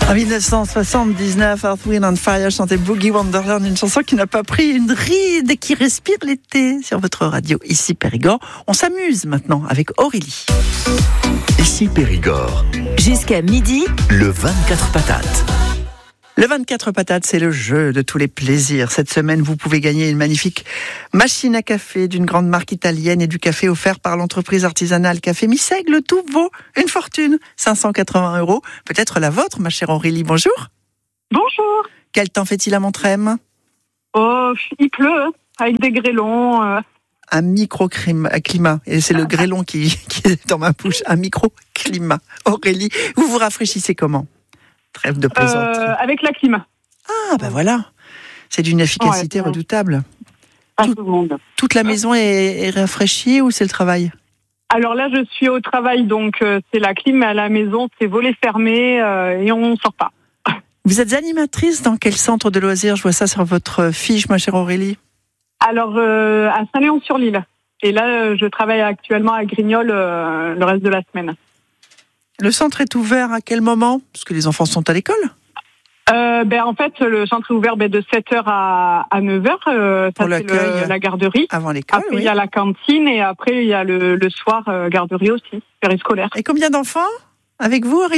En 1979, Earth, Wind and Fire chantait Boogie Wonderland, une chanson qui n'a pas pris une ride et qui respire l'été sur votre radio. Ici Périgord, on s'amuse maintenant avec Aurélie. Ici Périgord. Jusqu'à midi, Le 24 patates. Le 24 patates, c'est le jeu de tous les plaisirs. Cette semaine, vous pouvez gagner une magnifique machine à café d'une grande marque italienne et du café offert par l'entreprise artisanale Café Misseg. Le tout vaut une fortune, 580 €. Peut-être la vôtre, ma chère Aurélie. Bonjour. Bonjour. Quel temps fait-il à Montrem ? Oh, il pleut, avec des grêlons. Un micro-climat. Et c'est le grêlon qui est dans ma bouche. Un micro-climat. Aurélie, vous vous rafraîchissez comment ? Trêve de plaisanterie. Avec la clim. Ah, ben voilà. C'est d'une efficacité redoutable. Pas tout le monde. Toute la maison est rafraîchie ou c'est le travail ? Alors là, je suis au travail, donc c'est la clim, mais à la maison, c'est volet fermé et on ne sort pas. Vous êtes animatrice dans quel centre de loisirs ? Je vois ça sur votre fiche, ma chère Aurélie. Alors, à Saint-Léon-sur-l'Île. Et là, je travaille actuellement à Grignols le reste de la semaine. Le centre est ouvert à quel moment ? Parce que les enfants sont à l'école. En fait, le centre est ouvert de 7h à 9h. Pour ça, c'est la garderie. Avant l'école, Après, il y a la cantine et après, il y a le soir, garderie aussi, périscolaire. Et combien d'enfants avec vous, Aurélie ?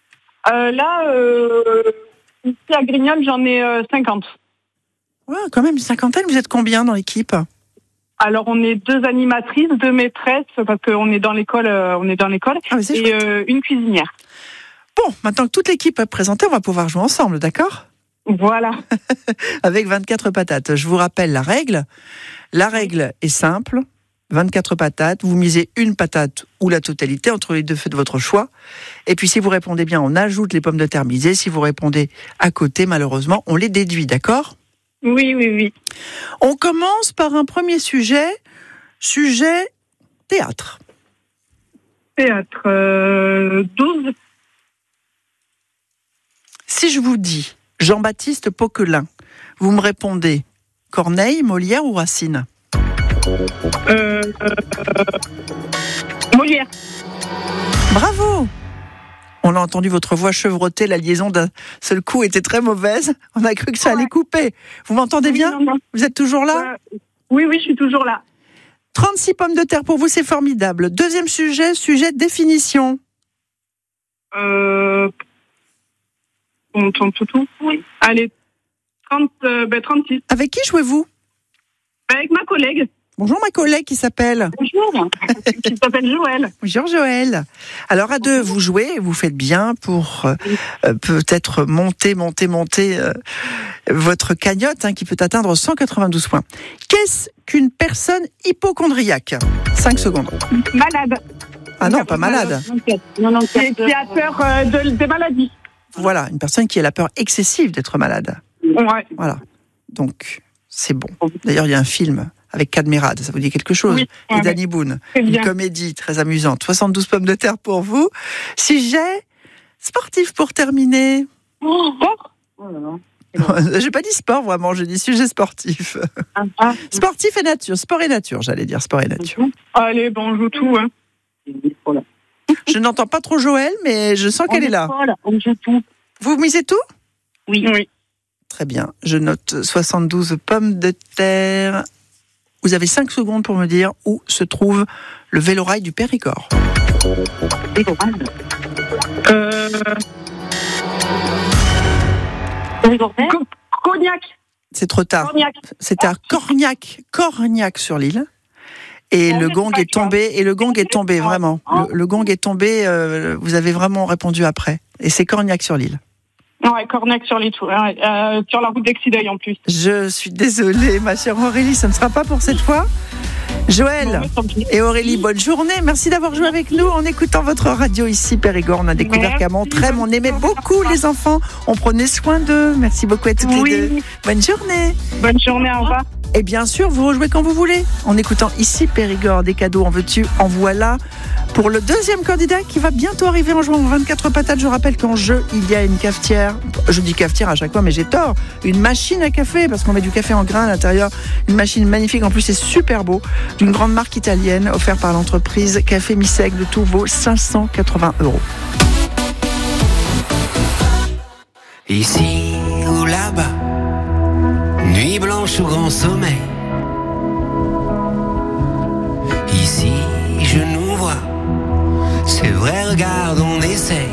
Ici à Grignols, j'en ai 50. Ouais, quand même une cinquantaine. Vous êtes combien dans l'équipe ? Alors, on est 2 animatrices, 2 maîtresses, parce qu'on est dans l'école, et une cuisinière. Bon, maintenant que toute l'équipe est présentée, on va pouvoir jouer ensemble, d'accord ? Voilà. Avec 24 patates. Je vous rappelle la règle. La règle est simple. 24 patates. Vous misez une patate ou la totalité. Entre les deux, faites votre choix. Et puis, si vous répondez bien, on ajoute les pommes de terre misées. Si vous répondez à côté, malheureusement, on les déduit, d'accord ? Oui. On commence par un premier sujet théâtre. Théâtre, 12. Si je vous dis Jean-Baptiste Poquelin, vous me répondez Corneille, Molière ou Racine ? Molière. Bravo ! On a entendu votre voix chevrotter, la liaison d'un seul coup était très mauvaise. On a cru que ça allait couper. Vous m'entendez bien ? Non. Vous êtes toujours là ? Oui, je suis toujours là. 36 pommes de terre pour vous, c'est formidable. Deuxième sujet définition. Oui. Allez, 36. Avec qui jouez-vous ? Avec ma collègue. Bonjour ma collègue qui s'appelle. Bonjour. Qui s'appelle Joël. Bonjour Joël. Alors à deux, vous jouez, vous faites bien pour peut-être monter votre cagnotte qui peut atteindre 192 points. Qu'est-ce qu'une personne hypocondriaque ? 5 secondes. Malade. Ah non, pas malade. Qui a peur des maladies. Voilà, une personne qui a la peur excessive d'être malade. Ouais. Voilà. Donc, c'est bon. D'ailleurs, il y a un film avec Cadmerade, ça vous dit quelque chose ? Oui, et Danny Boone, c'est une bien. comédie très amusante. 72 pommes de terre pour vous. Sujet sportif pour terminer. Sport. J'ai pas dit sport vraiment, j'ai dit sujet sportif. Sportif et nature, sport et nature, j'allais dire sport et nature. Allez, on joue tout. Je n'entends pas trop Joël, mais je sens qu'elle est là. On joue tout. Vous misez tout ? Oui. Très bien, je note 72 pommes de terre. Vous avez 5 secondes pour me dire où se trouve le vélorail du Périgord. Cognac. C'est trop tard. Corniac. C'était à Corniac-sur-l'Île. Et le gong est tombé, vraiment. Le gong est tombé, vous avez vraiment répondu après. Et c'est Corniac-sur-l'Île. Ouais, Corniac-sur-l'Île, sur la route d'Exideuil en plus. Je suis désolée, ma chère Aurélie, ça ne sera pas pour cette fois. Joël et Aurélie, bonne journée. Merci d'avoir joué avec nous en écoutant votre radio ici, Périgord. On a découvert qu'à Montrem, on aimait beaucoup les enfants. On prenait soin d'eux. Merci beaucoup à toutes les deux. Bonne journée. Bonne journée, au revoir. Et bien sûr, vous rejouez quand vous voulez, en écoutant ici Périgord. Des cadeaux en veux-tu, en voilà. Pour le deuxième candidat qui va bientôt arriver en jouant 24 patates, je rappelle qu'en jeu, il y a une cafetière. Je dis cafetière à chaque fois, mais j'ai tort. Une machine à café, parce qu'on met du café en grains à l'intérieur. Une machine magnifique, en plus c'est super beau. D'une grande marque italienne, offerte par l'entreprise Café Misseg. Le tout vaut 580 €. Ici ou là-bas, nuit blanche ou grand sommeil. Ici je nous vois, c'est vrai, regarde, on essaie.